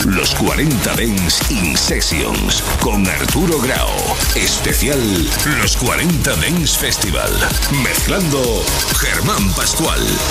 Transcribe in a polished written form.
Los 40 Dance In Sessions con Arturo Grau. Especial Los 40 Dance Festival. Mezclando Germán Pascual.